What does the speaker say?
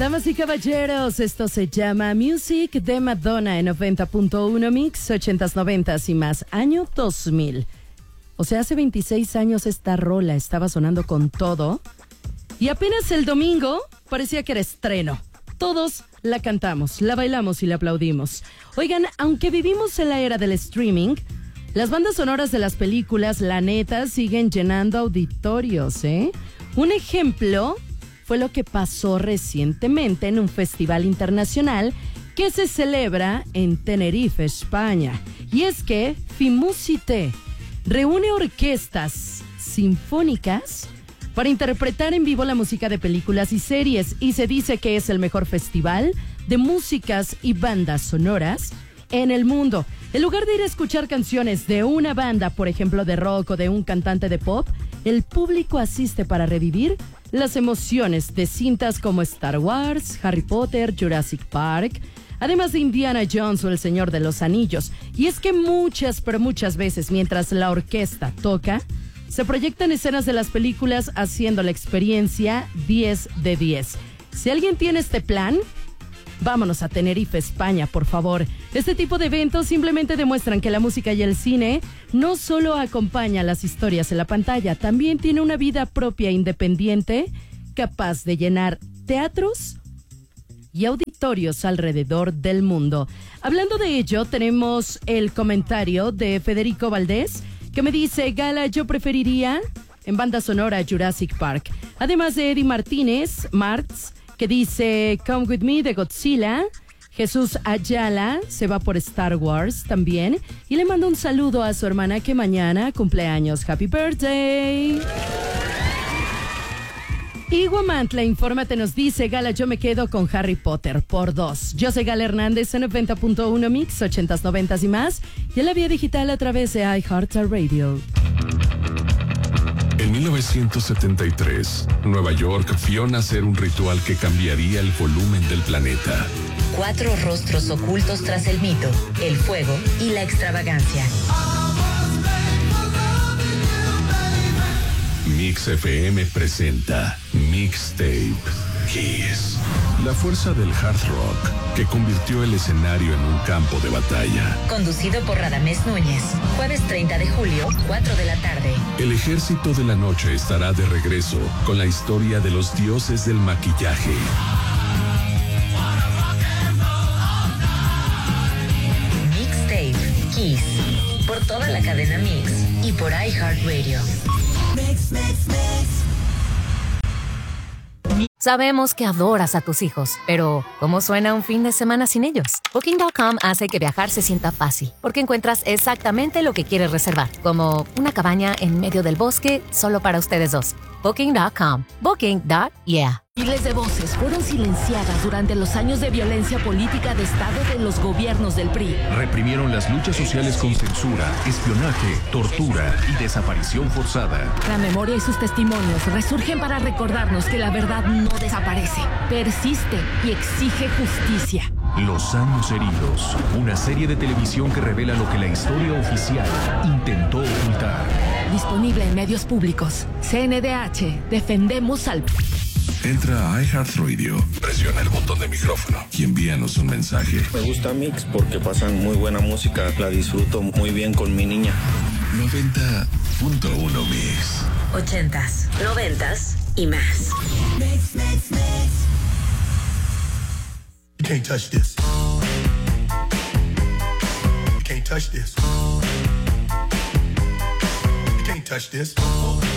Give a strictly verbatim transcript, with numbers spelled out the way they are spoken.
Damas y caballeros, esto se llama Music de Madonna en noventa punto uno Mix, ochentas, noventas y más, año dos mil. O sea, hace veintiséis años esta rola estaba sonando con todo y apenas el domingo parecía que era estreno. Todos la cantamos, la bailamos y la aplaudimos. Oigan, aunque vivimos en la era del streaming, las bandas sonoras de las películas, la neta, siguen llenando auditorios, ¿eh? Un ejemplo fue lo que pasó recientemente en un festival internacional que se celebra en Tenerife, España. Y es que Fimusité reúne orquestas sinfónicas para interpretar en vivo la música de películas y series, y se dice que es el mejor festival de músicas y bandas sonoras en el mundo. En lugar de ir a escuchar canciones de una banda, por ejemplo de rock o de un cantante de pop, el público asiste para revivir las emociones de cintas como Star Wars, Harry Potter, Jurassic Park, además de Indiana Jones o El Señor de los Anillos. Y es que muchas, pero muchas veces, mientras la orquesta toca, se proyectan escenas de las películas haciendo la experiencia diez de diez. Si alguien tiene este plan, vámonos a Tenerife, España, por favor. Este tipo de eventos simplemente demuestran que la música y el cine no solo acompaña las historias en la pantalla, también tiene una vida propia independiente, capaz de llenar teatros y auditorios alrededor del mundo. Hablando de ello, tenemos el comentario de Federico Valdés, que me dice: Gala, yo preferiría en banda sonora Jurassic Park. Además de Eddie Martínez, Martz, que dice Come With Me de Godzilla. Jesús Ayala se va por Star Wars también. Y le mando un saludo a su hermana que mañana cumpleaños. Happy birthday. Y Guamantla, infórmate, nos dice: Gala, yo me quedo con Harry Potter por dos. Yo soy Gala Hernández en noventa punto uno Mix, ochentas, noventas y más. Y en la vía digital a través de iHeartRadio. En mil novecientos setenta y tres, Nueva York vio nacer un ritual que cambiaría el volumen del planeta. Cuatro rostros ocultos tras el mito, el fuego y la extravagancia. Mix F M presenta Mixtape Kiss. La fuerza del hard rock que convirtió el escenario en un campo de batalla. Conducido por Radamés Núñez. Jueves treinta de julio, cuatro de la tarde. El ejército de la noche estará de regreso con la historia de los dioses del maquillaje. Mixtape Kiss. Por toda la cadena Mix y por iHeartRadio. Mix, mix, mix. Sabemos que adoras a tus hijos, pero ¿cómo suena un fin de semana sin ellos? Booking punto com hace que viajar se sienta fácil, porque encuentras exactamente lo que quieres reservar, como una cabaña en medio del bosque solo para ustedes dos. Booking punto com. Booking. Yeah. Miles de voces fueron silenciadas durante los años de violencia política de Estado de los gobiernos del P R I. Reprimieron las luchas sociales con censura, espionaje, tortura y desaparición forzada. La memoria y sus testimonios resurgen para recordarnos que la verdad no desaparece, persiste y exige justicia. Los años heridos, una serie de televisión que revela lo que la historia oficial intentó ocultar. Disponible en medios públicos. C N D H, defendemos al... Entra a iHeartRadio, presiona el botón de micrófono y envíanos un mensaje. Me gusta Mix porque pasan muy buena música, la disfruto muy bien con mi niña. noventa punto uno Mix. Ochentas, noventas y más. Mix, mix, mix. You can't touch this. You can't touch this. You can't touch this.